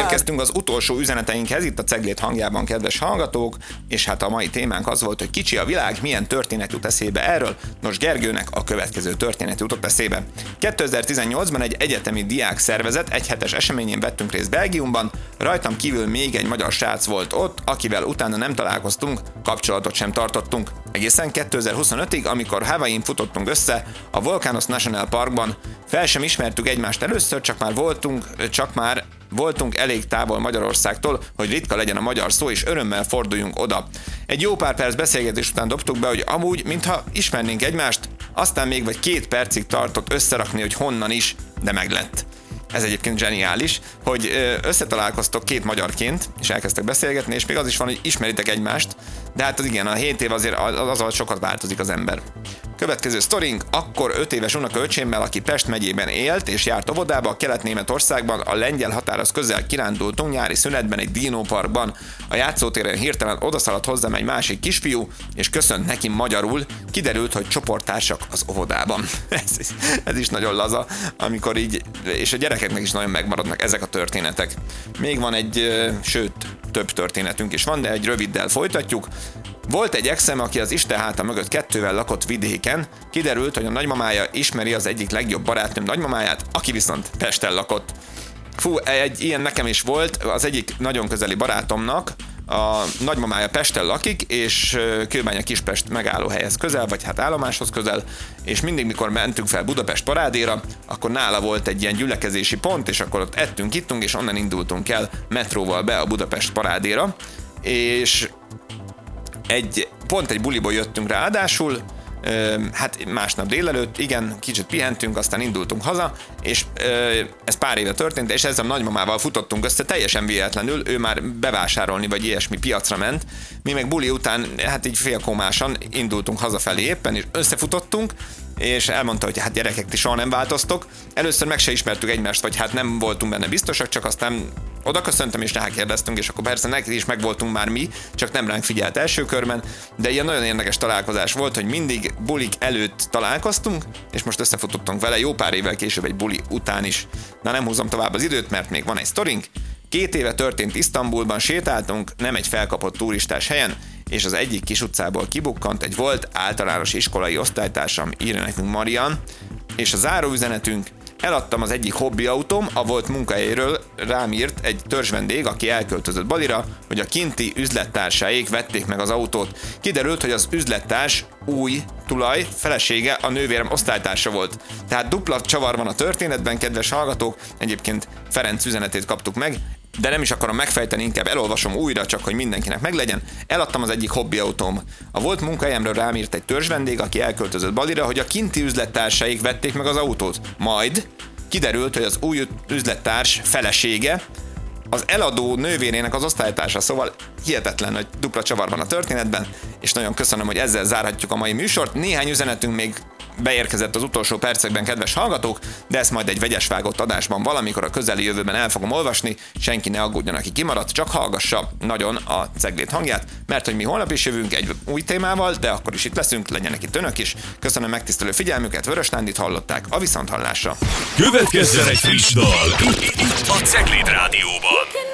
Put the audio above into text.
Elérkeztünk az utolsó üzeneteinkhez itt a Ceglét hangjában, kedves hallgatók, és hát a mai témánk az volt, hogy kicsi a világ, milyen történet jut eszébe erről. Nos, Gergőnek a következő történet jutott eszébe. 2018-ban egy egyetemi diák szervezet egyhetes eseményén vettünk részt Belgiumban, rajtam kívül még egy magyar srác volt ott, akivel utána nem találkoztunk, kapcsolatot sem tartottunk. Egészen 2025-ig, amikor Hawaii-n futottunk össze, a Volcanoes National Parkban, fel sem ismertük egymást először, csak már voltunk elég távol Magyarországtól, hogy ritka legyen a magyar szó, és örömmel forduljunk oda. Egy jó pár perc beszélgetés után dobtuk be, hogy amúgy, mintha ismernénk egymást, aztán még vagy 2 percig tartott összerakni, hogy honnan is, de meglett. Ez egyébként zseniális, hogy összetalálkoztok 2 magyarként, és elkezdtek beszélgetni, és még az is van, hogy ismeritek egymást, de hát az igen, a 7 év azért azzal sokat változik az ember. Következő sztorink, akkor 5 éves unokaöcsémmel, aki Pest megyében élt és járt óvodába, Kelet-Németországban, a lengyel határhoz közel kirándultunk nyári szünetben egy dinóparkban. A játszótéren hirtelen odaszaladt hozzám egy másik kisfiú, és köszönt neki magyarul, kiderült, hogy csoporttársak az óvodában. Ez is nagyon laza, amikor így, és a gyerekeknek is nagyon megmaradnak ezek a történetek. Még van sőt, több történetünk is van, de egy röviddel folytatjuk. Volt egy exem, aki az Isten háta mögött 2-vel lakott vidéken, kiderült, hogy a nagymamája ismeri az egyik legjobb barátnőm nagymamáját, aki viszont Pesten lakott. Egy ilyen nekem is volt, az egyik nagyon közeli barátomnak a nagymamája Pesten lakik, és Kőbánya Kispest megállóhelyhez közel, vagy hát állomáshoz közel, és mindig, mikor mentünk fel Budapest parádéra, akkor nála volt egy ilyen gyülekezési pont, és akkor ott ittunk, és onnan indultunk el metróval be a Budapest parádéra, és pont egy buliból jöttünk rá adásul, hát másnap délelőtt, igen, kicsit pihentünk, aztán indultunk haza, és ez pár éve történt, és ezzel a nagymamával futottunk össze teljesen véletlenül, ő már bevásárolni, vagy ilyesmi piacra ment, mi meg buli után, hát így félkómásan indultunk hazafelé éppen, és összefutottunk, és elmondta, hogy hát gyerekek, ti soha nem változtok. Először meg se ismertük egymást, vagy hát nem voltunk benne biztosak, csak aztán oda köszöntem és rákérdeztünk, és akkor persze neki is megvoltunk már mi, csak nem ránk figyelt első körben, de ilyen nagyon érdekes találkozás volt, hogy mindig bulik előtt találkoztunk, és most összefutottunk vele jó pár évvel később egy buli után is. Na, nem húzom tovább az időt, mert még van egy sztorink. 2 éve történt Isztambulban, sétáltunk, nem egy felkapott turistás helyen, és az egyik kis utcából kibukkant egy volt általános iskolai osztálytársam, írja nekünk Marian, és a záróüzenetünk: eladtam az egyik hobbiautóm, a volt munkahelyéről rám írt egy törzsvendég, aki elköltözött Balira, hogy a kinti üzlettársaik vették meg az autót. Kiderült, hogy az üzlettárs új tulaj, felesége a nővérem osztálytársa volt. Tehát dupla csavar van a történetben, kedves hallgatók, egyébként Ferenc üzenetét kaptuk meg, de nem is akarom megfejteni, inkább elolvasom újra, csak hogy mindenkinek meglegyen. Eladtam az egyik hobbiautóm. A volt munkahelyemről rám írt egy törzsvendég, aki elköltözött Balira, hogy a kinti üzlettársaik vették meg az autót. Majd kiderült, hogy az új üzlettárs felesége az eladó nővérének az osztálytársa, szóval hihetetlen, hogy dupla csavar van a történetben, és nagyon köszönöm, hogy ezzel zárhatjuk a mai műsort. Néhány üzenetünk még beérkezett az utolsó percekben, kedves hallgatók, de ezt majd egy vegyes vágott adásban valamikor a közeli jövőben el fogom olvasni, senki ne aggódjon, aki kimaradt, csak hallgassa nagyon a Ceglét hangját, mert hogy mi holnap is jövünk egy új témával, de akkor is itt leszünk, legyenek itt önök is. Köszönöm megtisztelő figyelmüket, Vörös Nándit hallották, a viszonthallásra. Következzen egy friss dal itt a Ceglét Rádióban.